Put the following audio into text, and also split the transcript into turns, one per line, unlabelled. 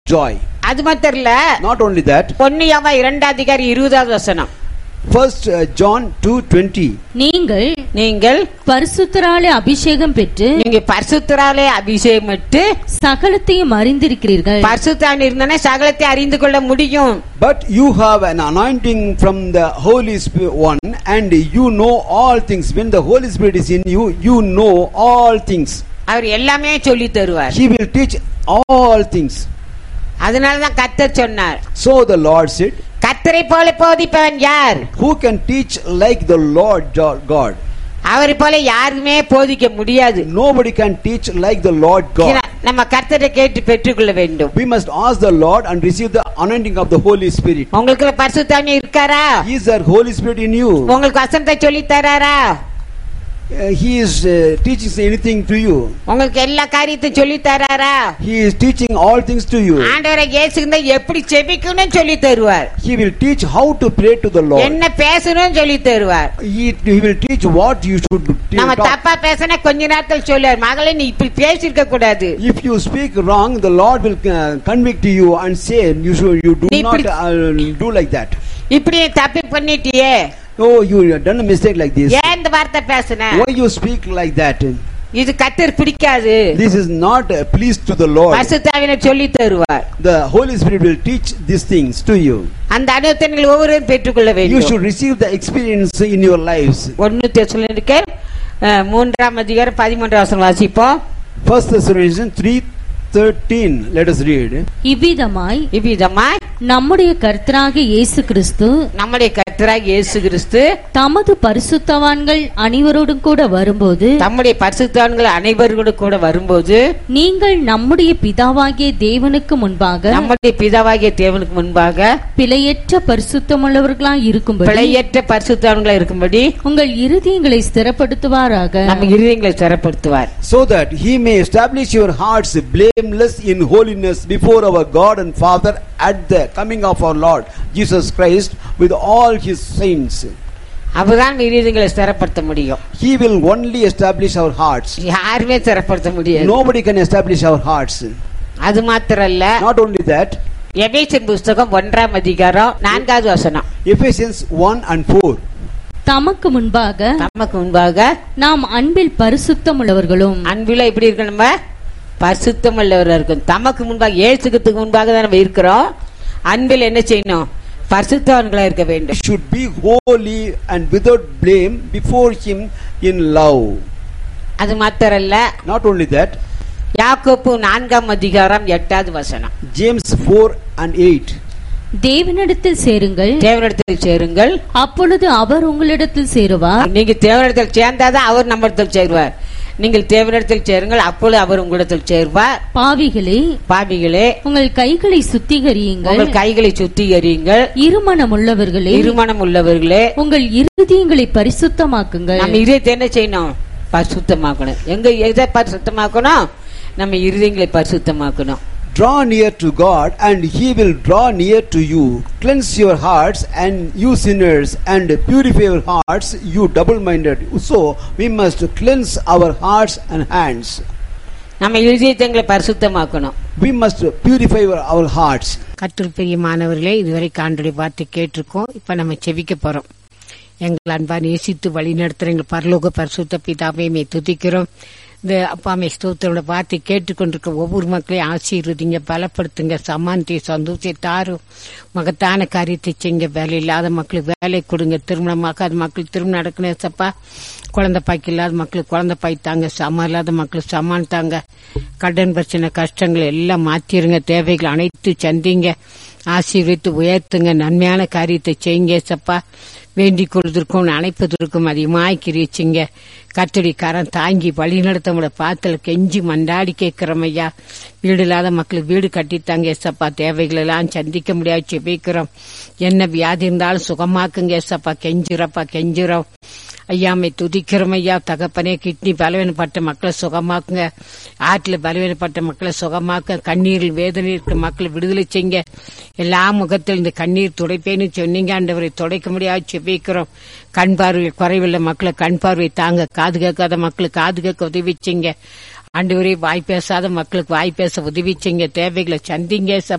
joy.
அது மாத்திரம் இல்ல,
Not only that,
1 யோவான் 2:20
First John 2:20.
நீங்கள்
பரிசுத்தராலே அபிஷேகம் பெற்று
நீங்க பரிசுத்தராலே அபிஷேகம் பெற்று
சகலத்தையும் அறிந்திருக்கிறீர்கள்.
பரிசுத்தராக இருந்தானே சகலத்தை அறிந்து கொள்ள முடியும்.
But you have an anointing from the Holy Spirit one, and you know all things. When the Holy Spirit is in you, you know all things.
அவர் எல்லாமே சொல்லி தருவார்.
He will teach all things.
அதனாலதான் கர்த்தர் சொன்னார்.
So the Lord said,
கர்த்தரை போல போதிப்பவன் யார்?
who can teach like the Lord God?
அவரை போல யாருமே போதிக்க முடியாது.
Nobody can teach like the Lord God.
நம்ம கர்த்தரை கேட்டு பெற்றுக்கொள்ள வேண்டும்.
We must ask the Lord and receive the anointing of the Holy Spirit.
உங்களுக்கு பரிசுத்தாவி இருக்காரா?
Is there Holy Spirit in you?
உங்களுக்கு வசனத்தை சொல்லி தராரா?
He is teaching anything to you.
உங்களுக்கு எல்லா காரியத்தையும் சொல்லி தராரா?
He is teaching all things to you.
ஆண்டவரே இயேசுவே எப்படி ஜெபிக்கணும்னு சொல்லி தருவார்.
He will teach how to pray to the Lord.
என்ன பேசணும்னு சொல்லி தருவார்.
He will teach what you should do.
நம்ம தப்பா பேசினா கொஞ்ச நேரத்துல சொல்லுவார், மகளே நீ இப்படி பேசிருக்க கூடாது.
If you speak wrong, the Lord will convict you and say you do not do like that.
இப்படி தப்பு பண்ணிட்டியே.
Oh, you have done a mistake like this.
ஏன் இந்த வார்த்தை பேசுன?
Why you speak like that?
இது கர்த்தர் பிடிக்காது.
This is not pleased to the Lord.
பரிசுத்தாவியானவர் சொல்லி தருவார்.
The Holy Spirit will teach these things to you.
அந்த அனுபவத்தை நீங்கள் ஒவ்வொருவரும் பெற்றுக்கொள்ள வேண்டும்.
You should receive the experience in your lives.
1 தெசலோனிக்கேயர் 3:13 வாசிப்போம்.
1 Thessalonians 3:13. Let us read.
இவ்விதமாய் நம்முடைய கர்த்தராகிய இயேசு கிறிஸ்து தமது பரிசுத்தவான்கள் அனைவரோடும் கூட வரும்போது நீங்கள் நம்முடைய பிதாவாகிய தேவனுக்கு முன்பாக பிழையற்ற பரிசுத்தமுள்ளவர்களாய் இருக்கும்படி உங்கள் இருதயங்களை ஸ்திரப்படுத்துவாராக.
So that he may establish your hearts blameless in holiness before our God and Father at the coming of our Lord Jesus Christ with all his saints.
அவர்தான் இருதயங்களை ஸ்திரப்படுத்த முடியும்.
He will only establish our hearts.
யாருமே ஸ்திரப்படுத்த முடியாது.
Nobody can establish our hearts.
அது மாத்திரல்ல,
not only that,
எபேசியர் புத்தகம் 1:4
Ephesians 1 and 4.
தமக்கு முன்பாக நாம் அன்பில் பரிசுத்தமுள்ளவர்களும்.
அன்பில எப்படி இருக்கணும்? நம்ம பரிசுத்தமுள்ளவரா இருக்கும். தமக்கு முன்பாக, இயேசுவுக்கு முன்பாக தான் நம்ம இருக்கிறோம். அன்பில் என்ன செய்யணும்? பரிசுத்தவான்களா இருக்க வேண்டும்.
Should be holy and without blame before him in love.
அது மாத்திரல்ல,
not only that,
யாக்கோபு 4:8
James 4 and 8.
தேவனிடத்தில்
சேருங்கள்,
அப்பொழுது அவர் உங்களிடத்தில் சேருவார்.
நீங்க தேவனிடத்தில் சேர்ந்தாதான் அவர் நம்மிடத்தில் சேருவார். நீங்கள் தேவனிடத்தில் சேருங்கள், அப்பொழுது அவர் உங்களிடத்தில் சேருவார். பாவிகளே உங்கள் கைகளை சுத்திகரியுங்கள். இருமனம் உள்ளவர்களே உங்கள் இருதயங்களை பரிசுத்தமாக்குங்கள். நம்ம இதயத்தை என்ன செய்யணும்? பரிசுத்தமாக்கணும். எதை பரிசுத்தமாக்கணும்? நம்ம இருதயங்களை பரிசுத்தமாக்கணும்.
Draw near to God and he will draw near to you. Cleanse your hearts and you sinners, and purify your hearts you double-minded. So we must cleanse our hearts and hands.
நம்ம இருதயங்களை பரிசுத்தமாக்கணும்.
We must purify our hearts.
கர்த்தர் பிரியமானவர்களே, இதுவரை ஆண்டவருடைய வார்த்தை கேட்டிருக்கோம். இப்ப நம்ம செவிக்க போறோம். எங்கள் அன்பா நேசித்து வழி நடத்துற எங்கள் பரலோக பரிசுத்த பிதாவே மே துதிக்கிறோம். இந்த அப்பாமே ஸ்தோத்திரோட வார்த்தை கேட்டுக்கொண்டிருக்க ஒவ்வொரு மக்களையும் ஆசீர்வதிங்க, பலப்படுத்துங்க, சமானத்தை சந்தோஷத்தை தாரும், மகத்தான காரியத்தை செய்யுங்க. வேலை இல்லாத மக்களுக்கு வேலை கொடுங்க, திருமணமாக்காத மக்களுக்கு திருமணம் நடக்கணும் சப்பா, குழந்தை பாய்க்கு இல்லாத மக்களுக்கு குழந்தை பாய்த்தாங்க, சமா இல்லாத மக்களுக்கு சமான் தாங்க, கடன் பிரச்சனை கஷ்டங்களை எல்லாம் மாத்திருங்க, தேவைகள் அனைத்து சந்திங்க, ஆசீர்வித்து உயர்த்துங்க, நன்மையான காரியத்தை செய்யுங்க சப்பா. வேண்டிக் கொள்வதற்கும் அணைப்பதற்கும் அதிகமாய் கிரிச்சிங்க. கர்த்தருடைய கரம் தாங்கி வழி நடத்த பாத்தல கெஞ்சி மண்டாடி கேட்கிறோம் ஐயா. வீடு இல்லாத மக்களுக்கு வீடு கட்டித்தாங்க ஏசப்பா. தேவைகள் எல்லாம் சந்திக்க முடியாது செபிக்கிறோம். என்ன வியாதி இருந்தாலும் சுகமாக்குங்க ஏசப்பா. கெஞ்சிறோம் ஐயாமை துதிக்கிறோம் ஐயா. தகப்பனே, கிட்னி பலவீனப்பட்ட மக்களை சுகமாக்குங்க, ஆற்றில் பலவீனப்பட்ட மக்களை சுகமாக்க, கண்ணீரில் வேதனை இருக்கிற மக்களை விடுதலை செய்யுங்க. எல்லா முகத்தில் இந்த கண்ணீர் துடைப்பேன்னு சொன்னீங்க ஆண்டவரை, துடைக்க முடியாது செபிக்கிறோம். கண் பார்வை குறைவுள்ள மக்களை கண் பார்வை தாங்க, காது கேட்காத மக்களுக்கு காது கேட்க உதவி செய்யுங்க ஆண்டவரே. வாய் பேசாத மக்களுக்கு வாய் பேச உதவி செய்யுங்க. தேவைகளை சந்திங்க